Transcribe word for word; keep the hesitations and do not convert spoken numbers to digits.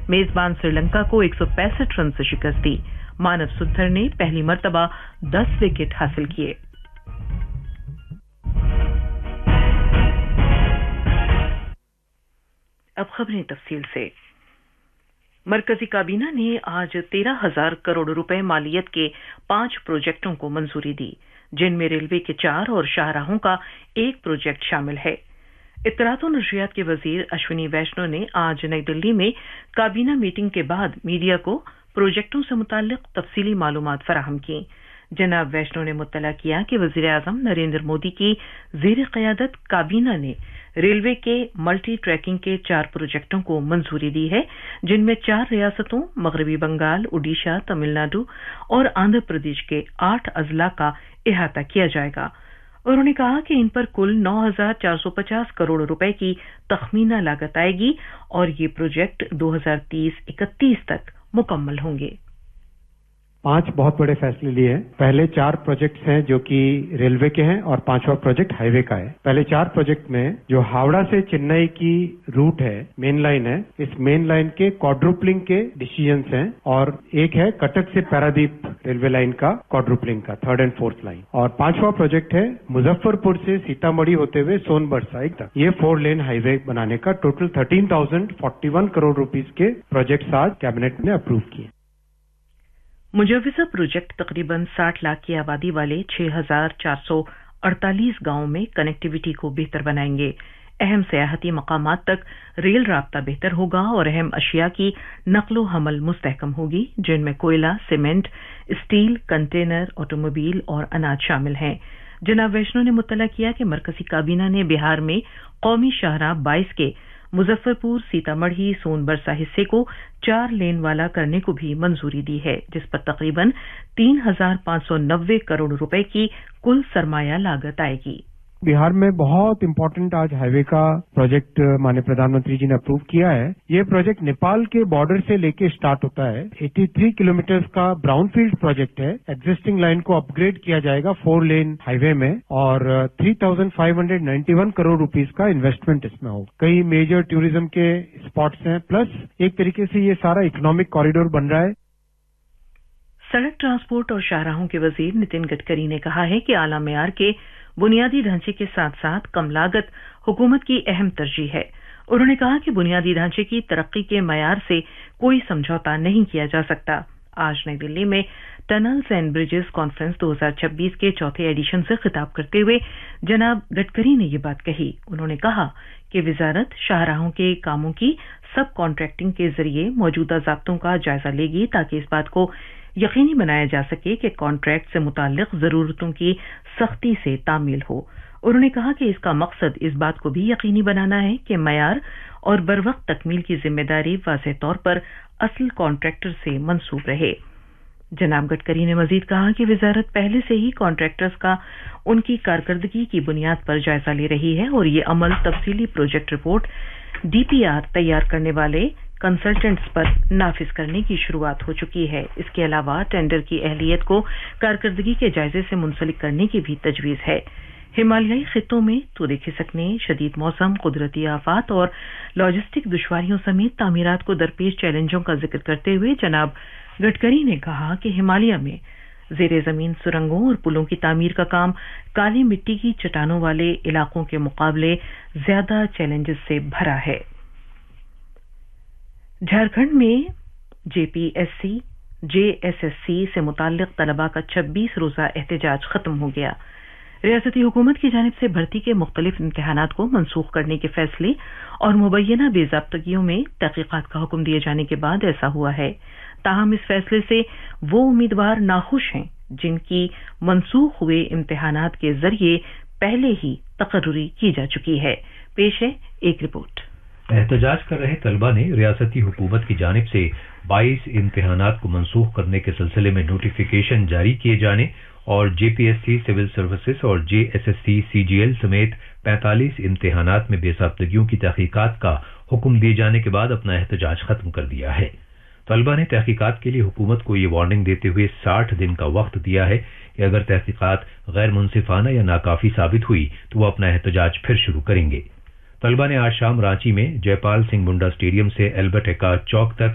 मेजबान श्रीलंका को एक सौ पैंसठ रन से शिकस्त दी। मानव सुंदर ने पहली मर्तबा दस विकेट हासिल किए। अब खबरें तफसील से। मरकजी काबीना ने आज तेरह हजार करोड़ रुपए मालियत के पांच प्रोजेक्टों को मंजूरी दी, जिनमें रेलवे के चार और शाहराहों का एक प्रोजेक्ट शामिल है। इत्तलात और नशरियात के वजीर अश्विनी वैष्णव ने आज नई दिल्ली में काबीना मीटिंग के बाद मीडिया को प्रोजेक्टों से मुताल्लिक तफसीली मालूमात फराहम की। जनाब वैष्णव ने मुत्तला किया कि वजीर आजम नरेंद्र मोदी की ज़ेर क़यादत काबीना ने रेलवे के मल्टी ट्रैकिंग के चार प्रोजेक्टों को मंजूरी दी है, जिनमें चार रियासतों मगरबी बंगाल, ओडिशा, तमिलनाडु और आंध्र प्रदेश के आठ अजला का इहाता किया जाएगा। उन्होंने कहा कि इन पर कुल नौ हजार चार सौ पचास करोड़ रुपए की तखमीना लागत आएगी और ये प्रोजेक्ट दो हजार तीस इकतीस तक मुकम्मल होंगे। पांच बहुत बड़े फैसले लिए हैं। पहले चार प्रोजेक्ट्स हैं जो कि रेलवे के हैं और पांचवा प्रोजेक्ट हाईवे का है। पहले चार प्रोजेक्ट में जो हावड़ा से चेन्नई की रूट है, मेन लाइन है, इस मेन लाइन के क्वाड्रुपलिंग के डिसीजंस हैं और एक है कटक से पारादीप रेलवे लाइन का क्वाड्रुपलिंग का थर्ड एंड फोर्थ लाइन। और पांचवा प्रोजेक्ट है मुजफ्फरपुर से सीतामढ़ी होते हुए सोनबरसा तक ये फोर लेन हाईवे बनाने का। Total thirteen thousand forty one crore rupees के प्रोजेक्ट्स आज कैबिनेट ने अप्रूव किए। मुजव्विज़ा प्रोजेक्ट तकरीबन साठ लाख की आबादी वाले छह हजार चार सौ अड़तालीस गांवों में कनेक्टिविटी को बेहतर बनाएंगे। अहम सयाहती मकामात तक रेल राब्ता बेहतर होगा और अहम अशिया की नकलो हमल मुस्तहकम होगी, जिनमें कोयला, सीमेंट, स्टील, कंटेनर, ऑटोमोबाइल और अनाज शामिल हैं। जनाब वैष्णव ने मुत्तला किया कि मरकजी काबीना ने बिहार में कौमी शाहराह बाईस के मुजफ्फरपुर, सीतामढ़ी, सोनबरसा हिस्से को चार लेन वाला करने को भी मंजूरी दी है, जिस पर तकरीबन तीन हजार पांच सौ नब्बे करोड़ रुपए की कुल सरमाया लागत आएगी। बिहार में बहुत इंपॉर्टेंट आज हाईवे का प्रोजेक्ट माननीय प्रधानमंत्री जी ने अप्रूव किया है। ये प्रोजेक्ट नेपाल के बॉर्डर से लेके स्टार्ट होता है। तिरासी किलोमीटर का ब्राउनफील्ड प्रोजेक्ट है। एग्जिस्टिंग लाइन को अपग्रेड किया जाएगा फोर लेन हाईवे में और तीन हजार पाँच सौ इक्यानवे करोड़ रुपीस का इन्वेस्टमेंट इसमें होगा। कई मेजर टूरिज्म के स्पॉट्स हैं, प्लस एक तरीके से ये सारा इकोनॉमिक कॉरिडोर बन रहा है। सड़क ट्रांसपोर्ट और शाहराहों के वजीर नितिन गडकरी ने कहा है कि आला मेयार के बुनियादी ढांचे के साथ साथ कम लागत हुकूमत की अहम तरजीह है। उन्होंने कहा कि बुनियादी ढांचे की तरक्की के मयार से कोई समझौता नहीं किया जा सकता। आज नई दिल्ली में टनल्स एंड ब्रिजेस कॉन्फ्रेंस दो हजार छब्बीस के चौथे एडिशन से खिताब करते हुए जनाब गडकरी ने ये बात कही। उन्होंने कहा कि विजारत शाहराहों के कामों की सब कॉन्ट्रैक्टिंग के जरिए मौजूदा ज़ाब्तों का जायजा लेगी ताकि इस बात को यकीनी बनाया जा सके कि कॉन्ट्रैक्ट से मुताल्लिक जरूरतों की सख्ती से तामील हो। उन्होंने कहा कि इसका मकसद इस बात को भी यकीनी बनाना है कि मयार और बरवक्त तकमील की जिम्मेदारी वाज़ेह तौर पर असल कॉन्ट्रैक्टर से मंसूब रहे। जनाब गडकरी ने मजीद कहा कि वजारत पहले से ही कॉन्ट्रैक्टर्स का उनकी कारकर्दगी की बुनियाद पर जायजा ले रही है और ये अमल तफसीली प्रोजेक्ट रिपोर्ट डीपीआर तैयार करने वाले कंसल्टेंट्स पर नाफिज करने की शुरुआत हो चुकी है। इसके अलावा टेंडर की अहलियत को कारकर्दगी के जायजे से मुंसलिक करने की भी तजवीज है। हिमालयी खित्तों में तूदे खिसकने, शदीद मौसम, कुदरती आफात और लॉजिस्टिक दुश्वारियों समेत तामीरात को दरपेश चैलेंजों का जिक्र करते हुए जनाब गडकरी ने कहा कि हिमालय में ज़ेरे ज़मीन सुरंगों और पुलों की तामीर का काम काली मिट्टी की चट्टानों वाले इलाकों के मुकाबले ज्यादा चैलेंजेस से भरा है। झारखंड में जेपीएससी, जेएसएससी से मुताल्लिक तलबा का छब्बीस रोजा एहतजाज खत्म हो गया। रियासती हुकूमत की जानिब से भर्ती के मुख्तलिफ इम्तिहानात को मनसूख करने के फैसले और मुबैना बेज़ाब्तगियों में तहकीकात का हुक्म दिए जाने के बाद ऐसा हुआ है। ताहम इस फैसले से वो उम्मीदवार नाखुश हैं जिनकी मनसूख हुए इम्तिहानात के जरिए पहले ही तकर्रुरी की जा चुकी है। पेश है एक रिपोर्ट। एहतजाज कर रहे तलबा ने रियासती हुकूमत की जानिब से बाईस इम्तिहानात को मनसूख करने के सिलसिले में नोटिफिकेशन जारी किए जाने और जेपीएससी, सिविल सर्विसेज और जेएसएससी, सीजीएल समेत पैंतालीस इम्तिहानात में बेज़ाब्तगियों की तहकीकात का हुक्म दिए जाने के बाद अपना एहतजाज खत्म कर दिया है। तलबा ने तहकीकात के लिए हुकूमत को ये वार्निंग देते हुए साठ दिन का वक्त दिया है कि अगर तहकीकात गैर मुनसिफाना या नाकाफी साबित हुई तो वो अपना एहतजाज फिर शुरू करेंगे। तलबा ने आज शाम रांची में जयपाल सिंह मुंडा स्टेडियम से एल्बर्ट एक्का चौक तक